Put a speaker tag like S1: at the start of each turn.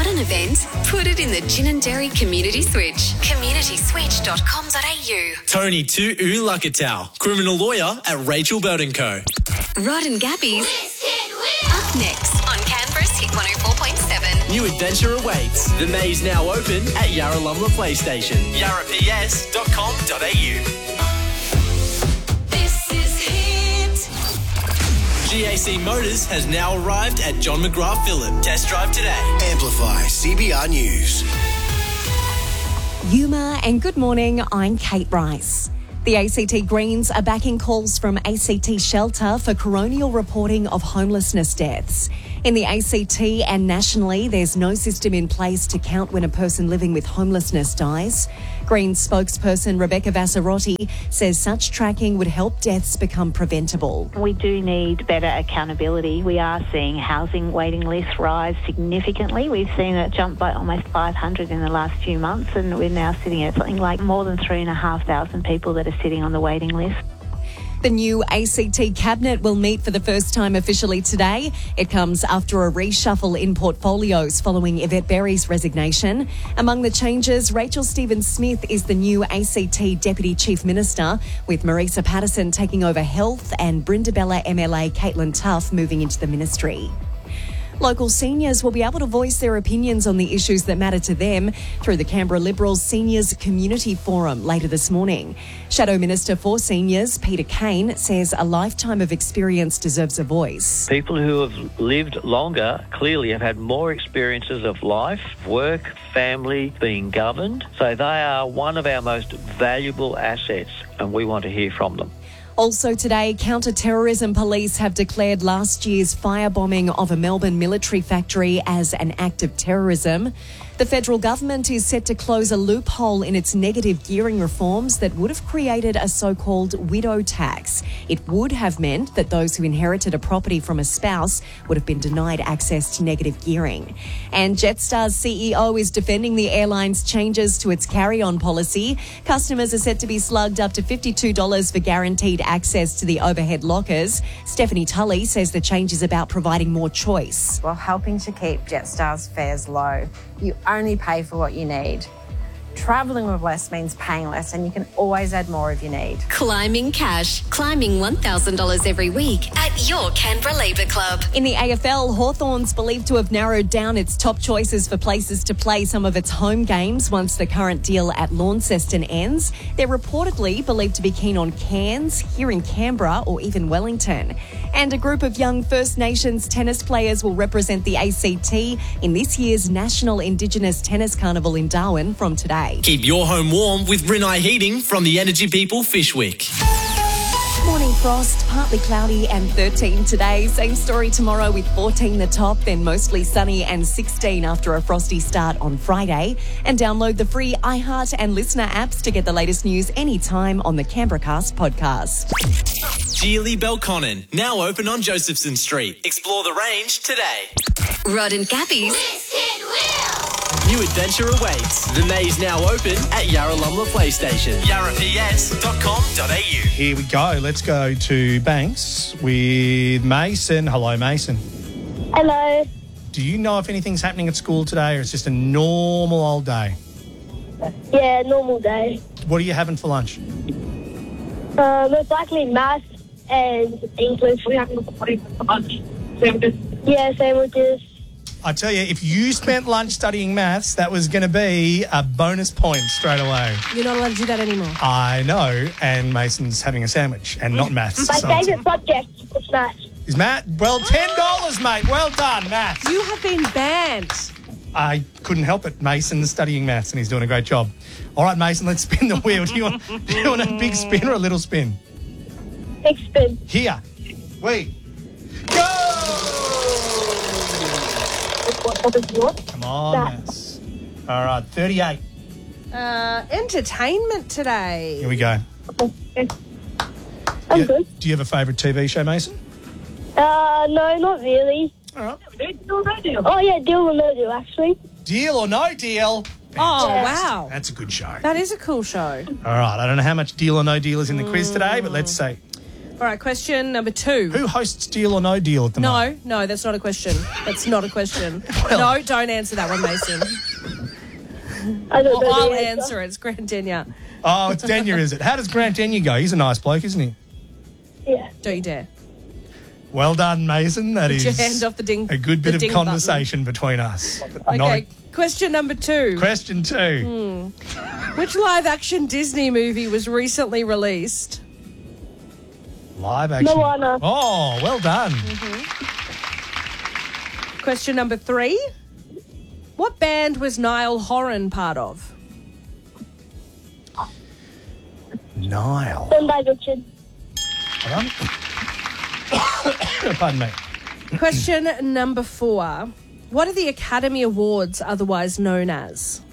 S1: At an event, put it in the Gin and Dairy Community Switch. communityswitch.com.au.
S2: Tony Tu'u Lakatau, criminal lawyer at Rachel Bird & Co.
S1: Rod and Gabby's up next on Canberra's Hit 104.7.
S2: New adventure awaits. The maze now open at Yarralumla PlayStation. yarraps.com.au.
S1: This is Hit.
S2: GAC Motors has now arrived at John McGrath Phillip. Test drive today.
S3: Amplify CBR News.
S4: Yuma and good morning, I'm Kate Rice. The ACT Greens are backing calls from ACT Shelter for coronial reporting of homelessness deaths. In the ACT and nationally, there's no system in place to count when a person living with homelessness dies. Greens spokesperson Rebecca Vassarotti says such tracking would help deaths become preventable.
S5: We do need better accountability. We are seeing housing waiting lists rise significantly. We've seen it jump by almost 500 in the last few months, and we're now sitting at something like more than 3,500 people that are sitting on the waiting list.
S4: The new ACT Cabinet will meet for the first time officially today. It comes after a reshuffle in portfolios following Yvette Berry's resignation. Among the changes, Rachel Stephen-Smith is the new ACT Deputy Chief Minister, with Marisa Patterson taking over health and Brindabella MLA Caitlin Tuff moving into the ministry. Local seniors will be able to voice their opinions on the issues that matter to them through the Canberra Liberals Seniors Community Forum later this morning. Shadow Minister for Seniors, Peter Kane, says a lifetime of experience deserves a voice.
S6: People who have lived longer clearly have had more experiences of life, work, family, being governed. So they are one of our most valuable assets, and we want to hear from them.
S4: Also today, counter-terrorism police have declared last year's firebombing of a Melbourne military factory as an act of terrorism. The federal government is set to close a loophole in its negative gearing reforms that would have created a so-called widow tax. It would have meant that those who inherited a property from a spouse would have been denied access to negative gearing. And Jetstar's CEO is defending the airline's changes to its carry-on policy. Customers are set to be slugged up to $52 for guaranteed access to the overhead lockers. Stephanie Tully says the change is about providing more choice.
S7: While helping to keep Jetstar's fares low, you only pay for what you need. Travelling with less means paying less, and you can always add more if you need.
S1: Climbing cash. Climbing $1,000 every week at your Canberra Labour Club.
S4: In the AFL, Hawthorn's believed to have narrowed down its top choices for places to play some of its home games once the current deal at Launceston ends. They're reportedly believed to be keen on Cairns, here in Canberra, or even Wellington. And a group of young First Nations tennis players will represent the ACT in this year's National Indigenous Tennis Carnival in Darwin from today.
S2: Keep your home warm with Rinnai Heating from the Energy People Fishwick.
S4: Morning frost, partly cloudy and 13 today. Same story tomorrow with 14 the top, then mostly sunny and 16 after a frosty start on Friday. And download the free iHeart and Listener apps to get the latest news anytime on the CanberraCast podcast.
S2: Geely Belconnen, now open on Josephson Street. Explore the range today.
S1: Rod and Gabby's
S2: New adventure awaits. The maze now open at Yarralumla PlayStation. yarraps.com.au.
S8: Here we go. Let's go to Banks with Mason. Hello, Mason.
S9: Hello.
S8: Do you know if anything's happening at school today, or it's just a normal old day?
S9: Yeah, normal day.
S8: What are you having for lunch?
S9: Most likely maths and English. Yeah, sandwiches.
S8: I tell you, if you spent lunch studying maths, that was going to be a bonus point straight away.
S4: You're not allowed to do that anymore.
S8: I know, and Mason's having a sandwich and not maths.
S9: My favourite subject is maths.
S8: Is Matt? Well, $10, mate. Well done, Matt.
S4: You have been banned.
S8: I couldn't help it. Mason's studying maths and he's doing a great job. All right, Mason, let's spin the wheel. Do you want a big spin or a little spin?
S9: Big spin.
S8: Here we go. Come on, Mass. All right, 38.
S10: Entertainment today.
S8: Here we go.
S9: I'm good.
S8: Do you have a favourite TV show, Mason?
S9: No, not really.
S8: All right.
S9: Oh, yeah, Deal or No Deal, actually.
S8: Deal or No Deal?
S10: Oh, wow.
S8: That's a good show.
S10: That is a cool show.
S8: All right, I don't know how much Deal or No Deal is in the quiz today, but let's see.
S10: All right, question number 2.
S8: Who hosts Deal or No Deal at the moment?
S10: No, that's not a question. That's not a question.
S8: Well-
S10: No, don't answer that one, Mason.
S9: I don't know
S10: I'll
S9: the
S10: answer it. It's Grant Denya.
S8: Oh, it's Denya, is it? How does Grant Denya go? He's a nice bloke, isn't he?
S9: Yeah.
S10: Don't you dare.
S8: Well done, Mason. That
S10: Put
S8: is
S10: your hand off the ding.
S8: a good bit
S10: the
S8: of
S10: ding
S8: conversation between us.
S10: Okay, question number 2.
S8: Question 2.
S10: Which live-action Disney movie was recently released?
S8: Live action.
S9: Moana.
S8: Oh, well done.
S10: Question number 3. What band was Niall Horan part of?
S8: Niall.
S9: Sunday Richard.
S8: Hold on. Pardon me.
S10: Question number 4. What are the Academy Awards otherwise known as?